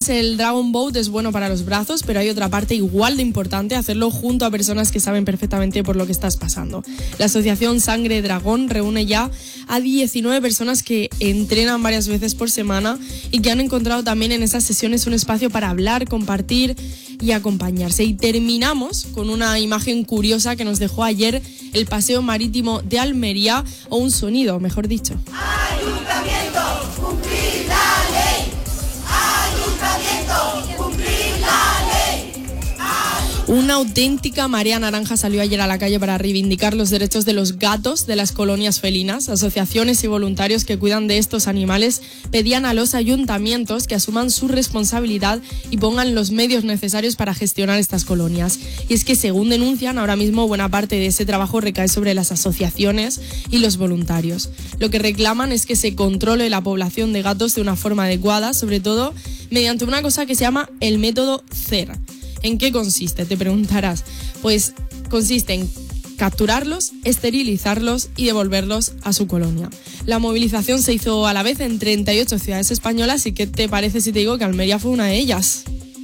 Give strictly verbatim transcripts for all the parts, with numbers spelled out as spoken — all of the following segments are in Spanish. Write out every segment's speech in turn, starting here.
Además, el Dragon Boat es bueno para los brazos, pero hay otra parte igual de importante, hacerlo junto a personas que saben perfectamente por lo que estás pasando. La asociación Sangre Dragón reúne ya a diecinueve personas que entrenan varias veces por semana y que han encontrado también en esas sesiones un espacio para hablar, compartir y acompañarse. Y terminamos con una imagen curiosa que nos dejó ayer el paseo marítimo de Almería, o un sonido, mejor dicho. Ayuntamiento, cumplir la ley. Ayuntamiento, cumplir la ley. Una auténtica marea naranja salió ayer a la calle para reivindicar los derechos de los gatos de las colonias felinas. Asociaciones y voluntarios que cuidan de estos animales pedían a los ayuntamientos que asuman su responsabilidad y pongan los medios necesarios para gestionar estas colonias. Y es que, según denuncian, ahora mismo buena parte de ese trabajo recae sobre las asociaciones y los voluntarios. Lo que reclaman es que se controle la población de gatos de una forma adecuada, sobre todo mediante una cosa que se llama el método C E R. ¿En qué consiste? Te preguntarás. Pues consiste en capturarlos, esterilizarlos y devolverlos a su colonia. La movilización se hizo a la vez en treinta y ocho ciudades españolas, y ¿qué te parece si te digo que Almería fue una de ellas?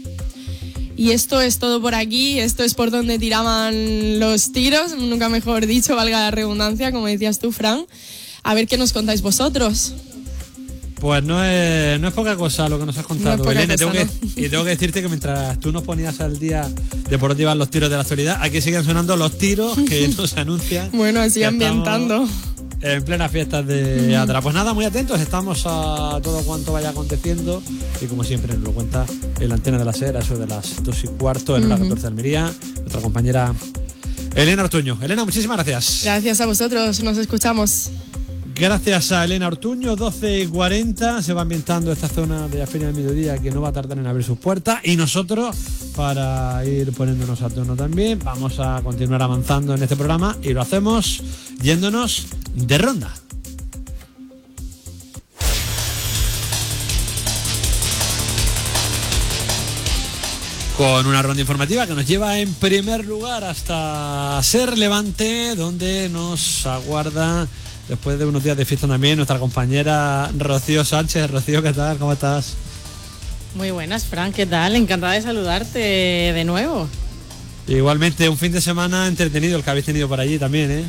Y esto es todo por aquí, esto es por donde tiraban los tiros, nunca mejor dicho, valga la redundancia, como decías tú, Fran. A ver qué nos contáis vosotros. Pues no es, no es poca cosa lo que nos has contado, no Elena. Cosa, tengo ¿no? que, y tengo que decirte que mientras tú nos ponías al día de por dónde iban los tiros de la actualidad, aquí siguen sonando los tiros que nos anuncian. Bueno, así ambientando. En plenas fiestas de Atra. Pues nada, muy atentos, estamos a todo cuanto vaya aconteciendo. Y como siempre nos lo cuenta en la antena de la SER, eso de las dos y cuarto, en la uh-huh. catorce de Almería, nuestra compañera Elena Ortuño. Elena, muchísimas gracias. Gracias a vosotros, nos escuchamos. Gracias a Elena Ortuño, doce y cuarenta, se va ambientando esta zona de la Feria del Mediodía, que no va a tardar en abrir sus puertas, y nosotros, para ir poniéndonos a tono también, vamos a continuar avanzando en este programa, y lo hacemos yéndonos de ronda. Con una ronda informativa que nos lleva en primer lugar hasta Ser Levante, donde nos aguarda, después de unos días de fiesta también, nuestra compañera Rocío Sánchez. Rocío, ¿qué tal? ¿Cómo estás? Muy buenas, Fran, ¿qué tal? Encantada de saludarte de nuevo. Igualmente, un fin de semana entretenido el que habéis tenido por allí también, ¿eh?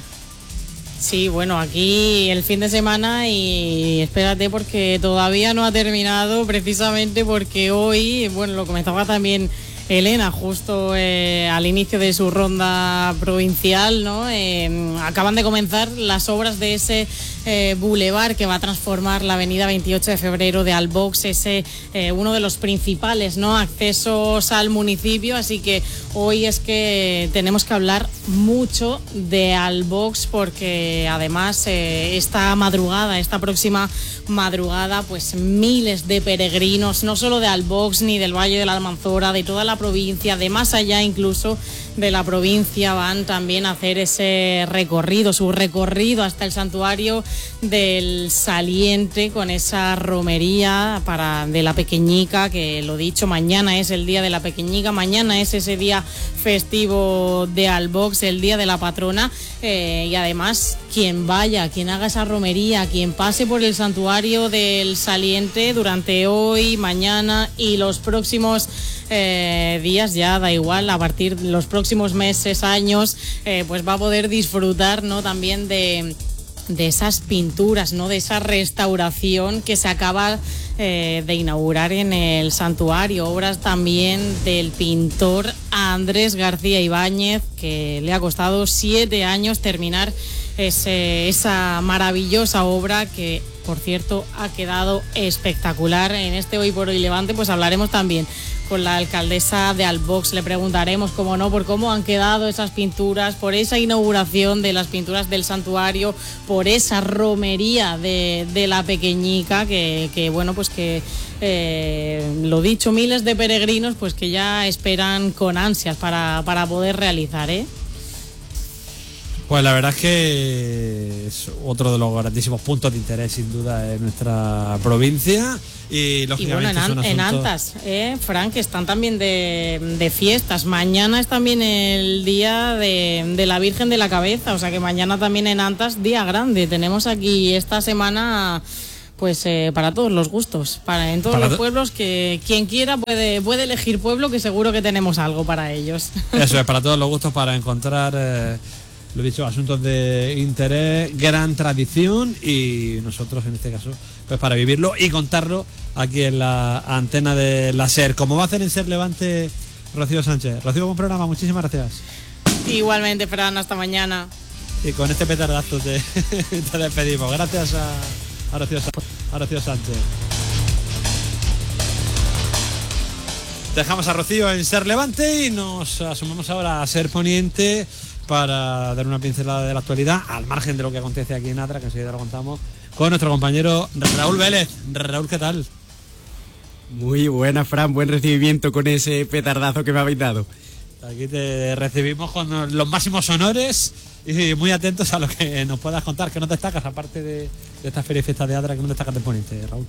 Sí, bueno, aquí el fin de semana, y espérate porque todavía no ha terminado, precisamente porque hoy, bueno, lo comentaba también Elena justo eh, al inicio de su ronda provincial, ¿no? Eh, acaban de comenzar las obras de ese eh, bulevar que va a transformar la avenida veintiocho de febrero de Albox, ese eh, uno de los principales, ¿no?, accesos al municipio. Así que hoy es que tenemos que hablar mucho de Albox, porque además eh, esta madrugada, esta próxima madrugada, pues miles de peregrinos, no solo de Albox ni del Valle de la Almanzora, de toda la provincia, de más allá incluso de la provincia, van también a hacer ese recorrido, su recorrido hasta el santuario del Saliente, con esa romería para de la Pequeñica, que lo dicho, mañana es el día de la Pequeñica, mañana es ese día festivo de Albox, el día de la patrona, eh, y además quien vaya, quien haga esa romería, quien pase por el santuario del Saliente durante hoy, mañana y los próximos eh, días, ya da igual, a partir de los próximos meses, años, eh, pues va a poder disfrutar, ¿no?, también de de esas pinturas, ¿no?, de esa restauración que se acaba eh, de inaugurar en el santuario, obras también del pintor Andrés García Ibáñez, que le ha costado siete años terminar ese, esa maravillosa obra, que por cierto ha quedado espectacular. En este Hoy por Hoy Levante pues hablaremos también con la alcaldesa de Albox, le preguntaremos, como no, por cómo han quedado esas pinturas, por esa inauguración de las pinturas del santuario, por esa romería de, de la Pequeñica, que, que bueno, pues que eh, lo dicho, miles de peregrinos pues que ya esperan con ansias para, para poder realizar, ¿eh? Pues la verdad es que es otro de los grandísimos puntos de interés, sin duda, en nuestra provincia. Y, lógicamente, y bueno, en, An- en asuntos... Antas, eh, Frank, que están también de, de fiestas. Mañana es también el día de, de la Virgen de la Cabeza, o sea que mañana también en Antas, día grande. Tenemos aquí esta semana pues eh, para todos los gustos, para en todos Para los to- pueblos, que quien quiera puede, puede elegir pueblo, que seguro que tenemos algo para ellos. Eso es, para todos los gustos, para encontrar, eh, lo he dicho, asuntos de interés, gran tradición y nosotros en este caso, pues para vivirlo y contarlo aquí en la antena de la SER. Como va a hacer en SER Levante Rocío Sánchez. Rocío, buen programa, muchísimas gracias. Igualmente, Fran, hasta mañana. Y con este petardazo te, te despedimos. Gracias a, a, Rocío, Sa- a Rocío Sánchez. Dejamos a Rocío en Ser Levante y nos asumimos ahora a Ser Poniente para dar una pincelada de la actualidad, al margen de lo que acontece aquí en Adra, que enseguida lo contamos, con nuestro compañero Raúl Vélez. Raúl, ¿qué tal? Muy buena, Fran, buen recibimiento con ese petardazo que me habéis dado. Aquí te recibimos con los máximos honores y muy atentos a lo que nos puedas contar. ¿Qué nos destacas, aparte de, de esta feria y fiesta de Adra, que nos destacas de Poniente, Raúl?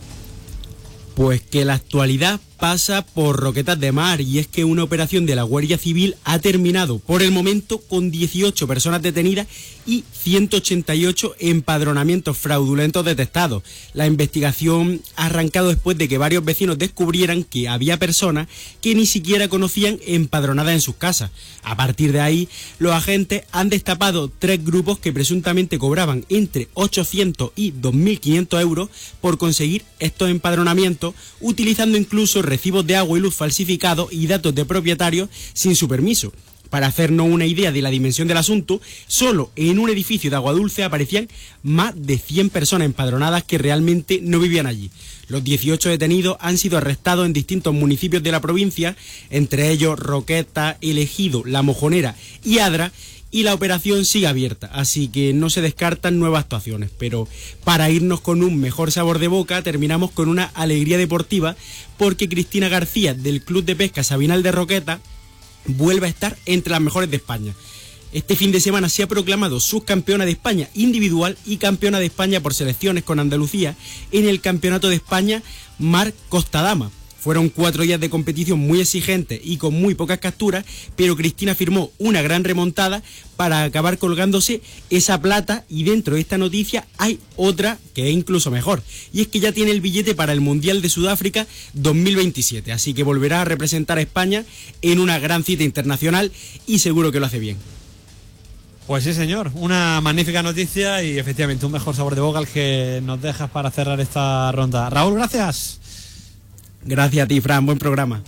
Pues que la actualidad pasa por Roquetas de Mar, y es que una operación de la Guardia Civil ha terminado por el momento con dieciocho personas detenidas y ciento ochenta y ocho empadronamientos fraudulentos detectados. La investigación ha arrancado después de que varios vecinos descubrieran que había personas que ni siquiera conocían empadronadas en sus casas. A partir de ahí, los agentes han destapado tres grupos que presuntamente cobraban entre ochocientos y dos mil quinientos euros por conseguir estos empadronamientos, utilizando incluso recibos de agua y luz falsificados y datos de propietarios sin su permiso. Para hacernos una idea de la dimensión del asunto, solo en un edificio de Agua Dulce aparecían más de cien personas empadronadas que realmente no vivían allí. Los dieciocho detenidos han sido arrestados en distintos municipios de la provincia, entre ellos Roquetas, El Ejido, La Mojonera y Adra, y la operación sigue abierta, así que no se descartan nuevas actuaciones. Pero para irnos con un mejor sabor de boca, terminamos con una alegría deportiva, porque Cristina García, del Club de Pesca Sabinal de Roquetas, vuelve a estar entre las mejores de España. Este fin de semana se ha proclamado subcampeona de España individual y campeona de España por selecciones con Andalucía en el Campeonato de España Mar Costa Dama. Fueron cuatro días de competición muy exigentes y con muy pocas capturas, pero Cristina firmó una gran remontada para acabar colgándose esa plata, y dentro de esta noticia hay otra que es incluso mejor, y es que ya tiene el billete para el Mundial de Sudáfrica dos mil veintisiete, así que volverá a representar a España en una gran cita internacional y seguro que lo hace bien. Pues sí, señor, una magnífica noticia y efectivamente un mejor sabor de boca el que nos dejas para cerrar esta ronda. Raúl, gracias. Gracias a ti, Fran, buen programa.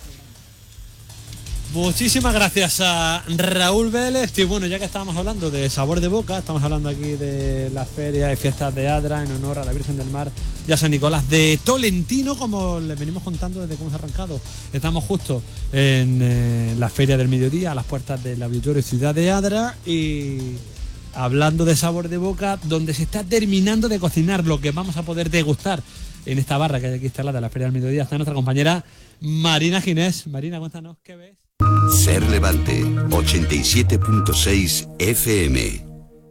Muchísimas gracias a Raúl Vélez. Y bueno, ya que estábamos hablando de sabor de boca, estamos hablando aquí de las ferias y fiestas de Adra en honor a la Virgen del Mar y a San Nicolás de Tolentino, como les venimos contando desde que hemos arrancado. Estamos justo en eh, la Feria del Mediodía, a las puertas del Auditorio Ciudad de Adra, y hablando de sabor de boca, donde se está terminando de cocinar lo que vamos a poder degustar en esta barra que hay aquí instalada en la Feria del Mediodía. Está nuestra compañera Marina Ginés. Marina, cuéntanos qué ves. Ser Levante, ochenta y siete punto seis F M.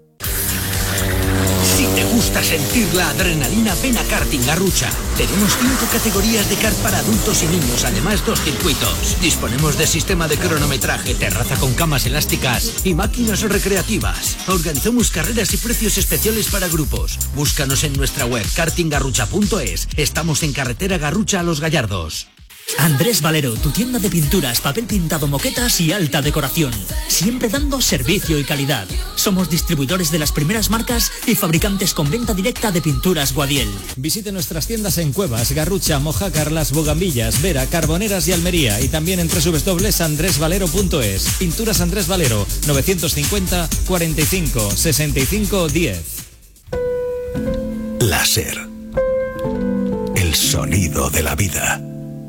Si te gusta sentir la adrenalina, ven a Karting Garrucha. Tenemos cinco categorías de kart para adultos y niños, además dos circuitos. Disponemos de sistema de cronometraje, terraza con camas elásticas y máquinas recreativas. Organizamos carreras y precios especiales para grupos. Búscanos en nuestra web karting garrucha punto es. Estamos en carretera Garrucha a Los Gallardos. Andrés Valero, tu tienda de pinturas, papel pintado, moquetas y alta decoración. Siempre dando servicio y calidad. Somos distribuidores de las primeras marcas y fabricantes con venta directa de pinturas Guadiel. Visite nuestras tiendas en Cuevas, Garrucha, Mojácar, Las Bogambillas, Vera, Carboneras y Almería, y también en doble u doble u doble u punto andrés valero punto es. Pinturas Andrés Valero, novecientos cincuenta, cuarenta y cinco, sesenta y cinco, diez. Láser. El sonido de la vida.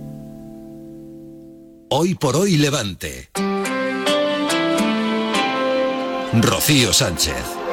Hoy por hoy Levante. Rocío Sánchez.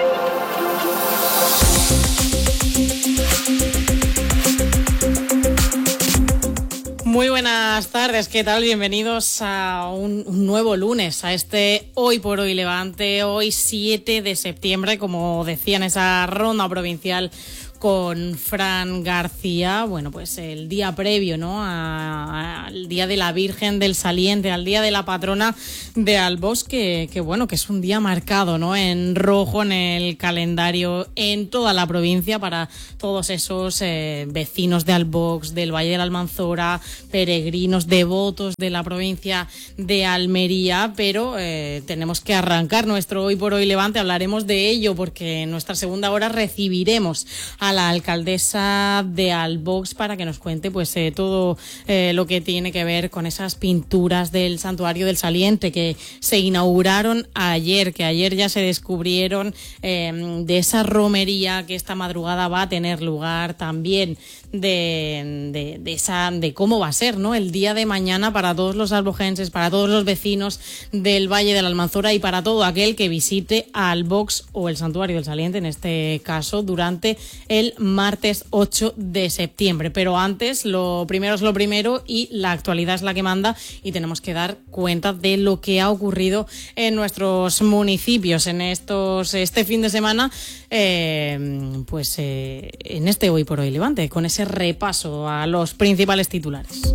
Muy buenas tardes, ¿qué tal? Bienvenidos a un, un nuevo lunes, a este Hoy por Hoy Levante, hoy siete de septiembre, como decía en esa ronda provincial con Fran García. Bueno, pues el día previo, ¿no?, a, al Día de la Virgen del Saliente, al Día de la Patrona de Albós, que, que bueno, que es un día marcado, ¿no?, en rojo en el calendario en toda la provincia para todos esos eh, vecinos de Albós, del Valle de la Almanzora, peregrinos, devotos de la provincia de Almería. Pero eh, tenemos que arrancar nuestro Hoy por Hoy Levante. Hablaremos de ello porque en nuestra segunda hora recibiremos a la alcaldesa de Albós para que nos cuente pues eh, todo eh, lo que tiene que ver con esas pinturas del Santuario del Saliente que se inauguraron ayer, que ayer ya se descubrieron, eh, de esa romería que esta madrugada va a tener lugar, también de, de, de, esa, de cómo va a ser, ¿no?, el día de mañana para todos los albojenses, para todos los vecinos del Valle de la Almanzora y para todo aquel que visite a Albós o el Santuario del Saliente, en este caso, durante el martes ocho de septiembre. Pero antes, lo primero es lo primero y la actualidad es la que manda y tenemos que dar cuenta de lo que ha ocurrido en nuestros municipios en estos este fin de semana, eh, pues eh, en este Hoy por Hoy Levante, con ese repaso a los principales titulares.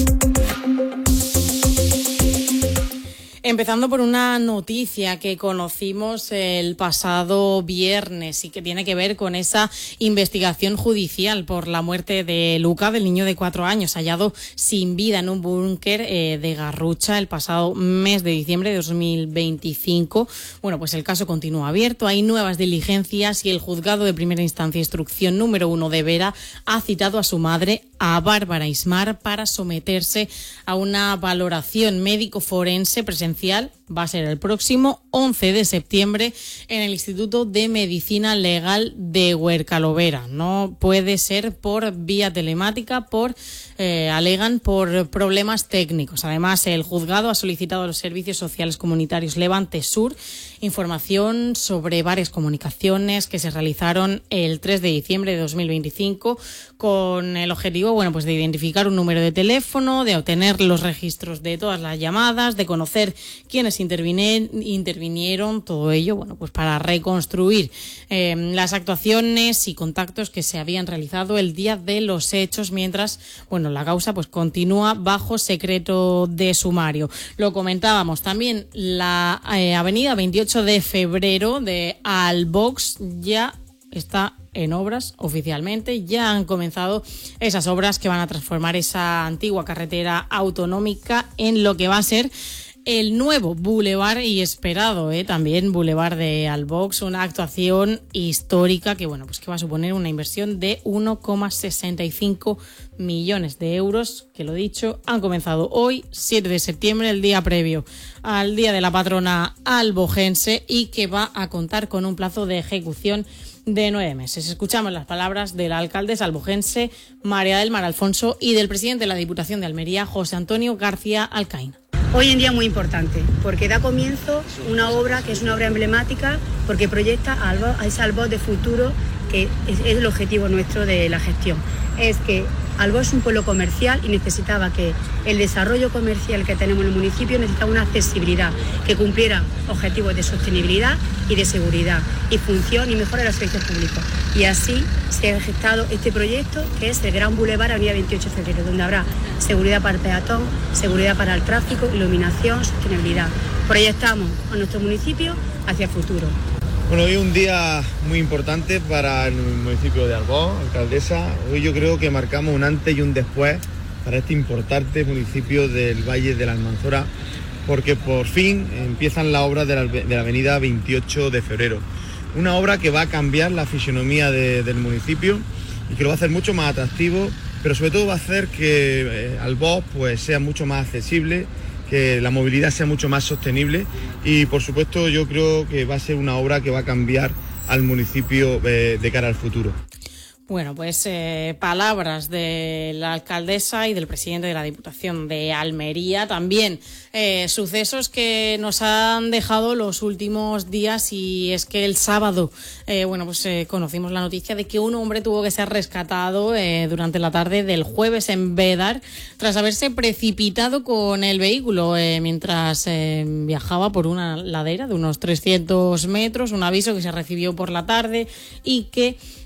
Empezando por una noticia que conocimos el pasado viernes y que tiene que ver con esa investigación judicial por la muerte de Luca, del niño de cuatro años, hallado sin vida en un búnker eh, de Garrucha el pasado mes de diciembre de dos mil veinticinco. Bueno, pues el caso continúa abierto, hay nuevas diligencias y el juzgado de primera instancia instrucción número uno de Vera ha citado a su madre, a Bárbara Ismar, para someterse a una valoración médico-forense presencial. Va a ser el próximo once de septiembre en el Instituto de Medicina Legal de Huercalovera. No puede ser por vía telemática, por eh, alegan por problemas técnicos. Además, el juzgado ha solicitado a los servicios sociales comunitarios Levante Sur información sobre varias comunicaciones que se realizaron el tres de diciembre de dos mil veinticinco con el objetivo, bueno, pues de identificar un número de teléfono, de obtener los registros de todas las llamadas, de conocer quiénes intervinieron, todo ello, bueno, pues para reconstruir eh, las actuaciones y contactos que se habían realizado el día de los hechos, mientras, bueno, la causa pues continúa bajo secreto de sumario. Lo comentábamos también, la eh, avenida veintiocho de febrero de Albós ya está en obras oficialmente. Ya han comenzado esas obras que van a transformar esa antigua carretera autonómica en lo que va a ser el nuevo bulevar y esperado eh, también bulevar de Albós, una actuación histórica que bueno pues que va a suponer una inversión de uno coma sesenta y cinco millones de euros, que lo dicho, han comenzado hoy, siete de septiembre, el día previo al Día de la Patrona albojense, y que va a contar con un plazo de ejecución de nueve meses. Escuchamos las palabras de la alcaldesa albojense María del Mar Alfonso y del presidente de la Diputación de Almería, José Antonio García Alcaín. Hoy en día muy importante, porque da comienzo una obra que es una obra emblemática, porque proyecta a, Albós, a ese Albós de futuro, que es, es el objetivo nuestro de la gestión. Es que Albós es un pueblo comercial y necesitaba que el desarrollo comercial que tenemos en el municipio necesitaba una accesibilidad que cumpliera objetivos de sostenibilidad y de seguridad y función y mejora de los servicios públicos. Y así se ha gestado este proyecto, que es el Gran Boulevard Avenida veintiocho de febrero, donde habrá seguridad para el peatón, seguridad para el tráfico, iluminación, sostenibilidad. Proyectamos a nuestro municipio hacia el futuro. Bueno, hoy es un día muy importante para el municipio de Albós, alcaldesa. Hoy yo creo que marcamos un antes y un después para este importante municipio del Valle de la Almanzora, porque por fin empiezan las obras de la, de la avenida veintiocho de febrero. Una obra que va a cambiar la fisonomía de, del municipio y que lo va a hacer mucho más atractivo, pero sobre todo va a hacer que eh, Albós pues, sea mucho más accesible, que la movilidad sea mucho más sostenible y por supuesto yo creo que va a ser una obra que va a cambiar al municipio eh, de cara al futuro. Bueno, pues eh, palabras de la alcaldesa y del presidente de la Diputación de Almería. También eh, sucesos que nos han dejado los últimos días, y es que el sábado, eh, bueno, pues eh, conocimos la noticia de que un hombre tuvo que ser rescatado eh, durante la tarde del jueves en Bédar tras haberse precipitado con el vehículo eh, mientras eh, viajaba por una ladera de unos trescientos metros. Un aviso que se recibió por la tarde y que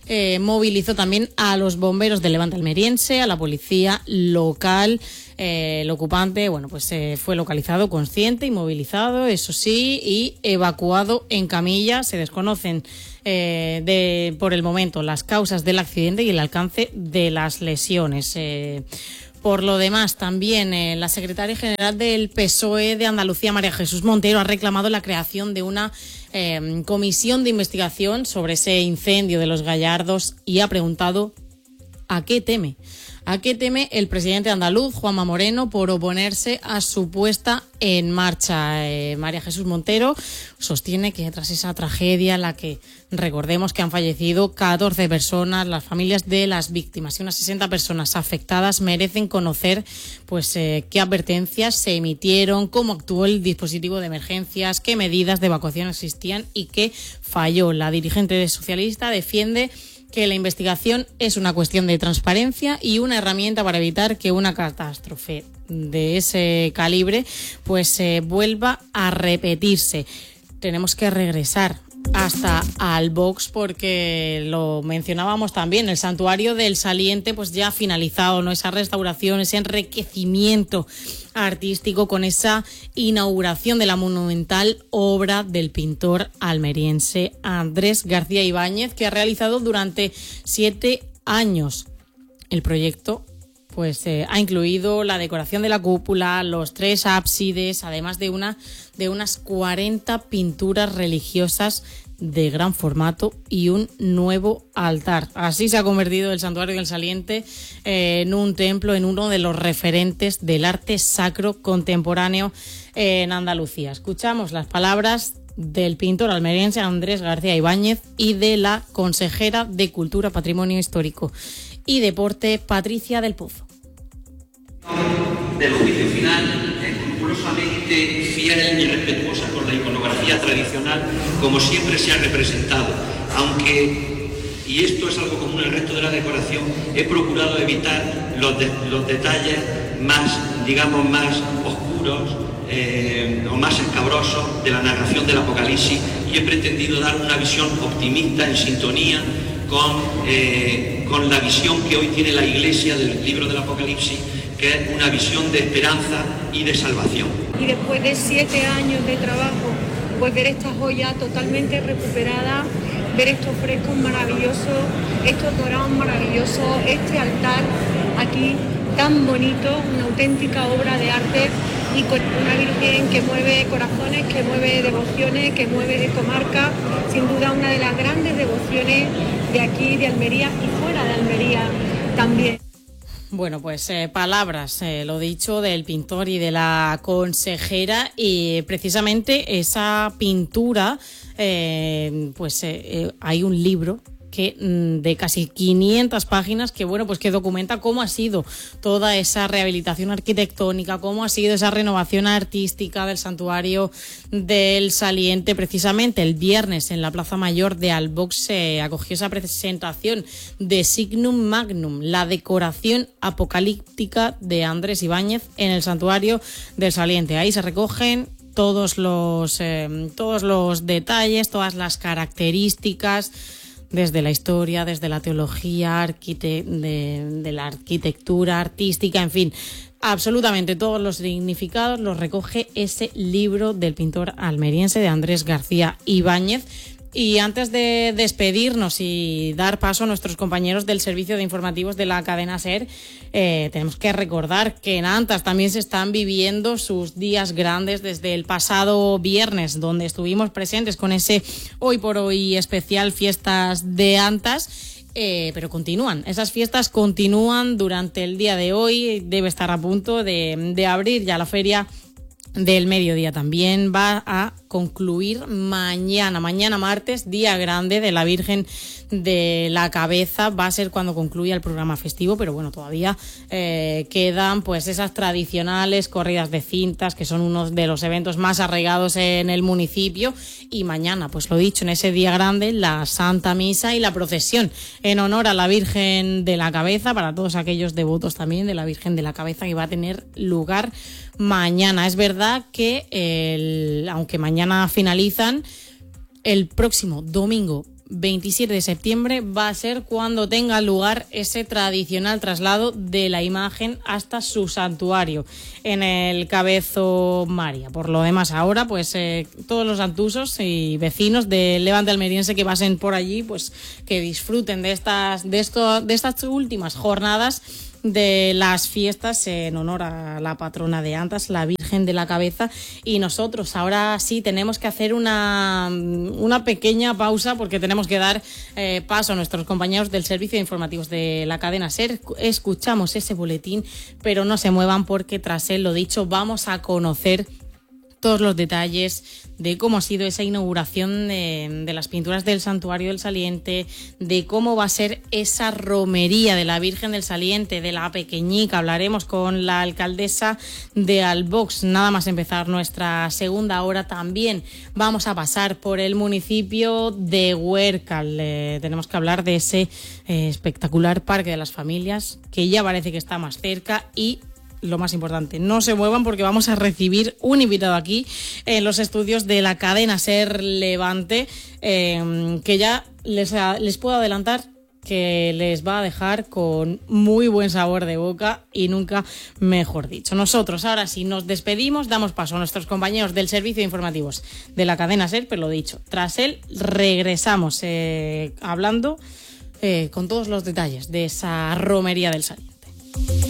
eh, movilizó también a los bomberos del Levante almeriense, a la policía local. Eh, el ocupante, bueno, pues eh, fue localizado consciente, inmovilizado, eso sí, y evacuado en camilla. Se desconocen eh, de, por el momento las causas del accidente y el alcance de las lesiones. Eh, Por lo demás, también eh, la secretaria general del P S O E de Andalucía, María Jesús Montero, ha reclamado la creación de una eh, comisión de investigación sobre ese incendio de los Gallardos y ha preguntado ¿a qué teme? ¿A qué teme el presidente andaluz, Juanma Moreno, por oponerse a su puesta en marcha? Eh, María Jesús Montero sostiene que tras esa tragedia en la que recordemos que han fallecido catorce personas, las familias de las víctimas y unas sesenta personas afectadas merecen conocer pues eh, qué advertencias se emitieron, cómo actuó el dispositivo de emergencias, qué medidas de evacuación existían y qué falló. La dirigente socialista defiende que la investigación es una cuestión de transparencia y una herramienta para evitar que una catástrofe de ese calibre pues eh, vuelva a repetirse. Tenemos que regresar hasta Albox porque lo mencionábamos también, el santuario del Saliente pues ya ha finalizado, ¿no? Esa restauración, ese enriquecimiento artístico con esa inauguración de la monumental obra del pintor almeriense Andrés García Ibáñez, que ha realizado durante siete años. El proyecto pues eh, ha incluido la decoración de la cúpula, los tres ábsides, además de una de unas cuarenta pinturas religiosas de gran formato y un nuevo altar. Así se ha convertido el Santuario del Saliente eh, en un templo, en uno de los referentes del arte sacro contemporáneo en Andalucía. Escuchamos las palabras del pintor almeriense Andrés García Ibáñez y de la consejera de Cultura, Patrimonio Histórico y Deporte, Patricia del Pozo. Del juicio final es escrupulosamente fiel y respetuosa con la iconografía tradicional como siempre se ha representado, aunque, y esto es algo común en el resto de la decoración, he procurado evitar los, de, los detalles más, digamos, más oscuros eh, o más escabrosos de la narración del Apocalipsis y he pretendido dar una visión optimista en sintonía con, eh, con la visión que hoy tiene la Iglesia del libro del Apocalipsis, que es una visión de esperanza y de salvación. Y después de siete años de trabajo, pues ver esta joya totalmente recuperada, ver estos frescos maravillosos, estos dorados maravillosos, este altar aquí tan bonito, una auténtica obra de arte y con una Virgen que mueve corazones, que mueve devociones, que mueve de comarca, sin duda una de las grandes devociones de aquí, de Almería y fuera de Almería también. Bueno, pues eh, palabras, eh, lo dicho, del pintor y de la consejera, y precisamente esa pintura, eh, pues eh, eh, hay un libro que de casi quinientas páginas que bueno pues que documenta cómo ha sido toda esa rehabilitación arquitectónica, cómo ha sido esa renovación artística del Santuario del Saliente. Precisamente el viernes en la Plaza Mayor de Albox se acogió esa presentación de Signum Magnum, la decoración apocalíptica de Andrés Ibáñez en el Santuario del Saliente. Ahí se recogen todos los eh, todos los detalles, todas las características desde la historia, desde la teología, arquite- de, de la arquitectura artística, en fin, absolutamente todos los significados los recoge ese libro del pintor almeriense de Andrés García Ibáñez. Y antes de despedirnos y dar paso a nuestros compañeros del servicio de informativos de la cadena SER, eh, tenemos que recordar que en Antas también se están viviendo sus días grandes desde el pasado viernes, donde estuvimos presentes con ese hoy por hoy especial Fiestas de Antas. Eh, pero continúan, esas fiestas continúan durante el día de hoy. Debe estar a punto de, de abrir ya la feria del mediodía. También va a concluir mañana, mañana martes, día grande de la Virgen de la Cabeza. Va a ser cuando concluya el programa festivo, pero bueno, todavía eh, quedan pues esas tradicionales corridas de cintas, que son unos de los eventos más arraigados en el municipio. Y mañana, pues lo dicho, en ese día grande, la Santa Misa y la procesión en honor a la Virgen de la Cabeza, para todos aquellos devotos también de la Virgen de la Cabeza, que va a tener lugar mañana. Es verdad que el, aunque mañana finalizan, el próximo domingo veintisiete de septiembre va a ser cuando tenga lugar ese tradicional traslado de la imagen hasta su santuario en el Cabezo María. Por lo demás, ahora pues eh, todos los antusos y vecinos del Levante almeriense que pasen por allí, pues que disfruten de estas, de esto, de estas últimas jornadas de las fiestas en honor a la patrona de Antas, la Virgen de la Cabeza. Y nosotros ahora sí tenemos que hacer una, una pequeña pausa porque tenemos que dar eh, paso a nuestros compañeros del servicio de informativos de la cadena SER. Escuchamos ese boletín, pero no se muevan porque tras él, lo dicho, vamos a conocer todos los detalles de cómo ha sido esa inauguración de, de las pinturas del Santuario del Saliente, de cómo va a ser esa romería de la Virgen del Saliente, de la Pequeñica. Hablaremos con la alcaldesa de Albox, nada más empezar nuestra segunda hora. También vamos a pasar por el municipio de Huércal. Eh, tenemos que hablar de ese eh, espectacular Parque de las Familias, que ya parece que está más cerca. Y lo más importante, no se muevan porque vamos a recibir un invitado aquí en los estudios de la cadena SER Levante, eh, que ya les, les puedo adelantar que les va a dejar con muy buen sabor de boca y nunca mejor dicho. Nosotros ahora sí nos despedimos, damos paso a nuestros compañeros del servicio de informativos de la cadena SER, pero lo dicho, tras él regresamos eh, hablando eh, con todos los detalles de esa romería del Saliente.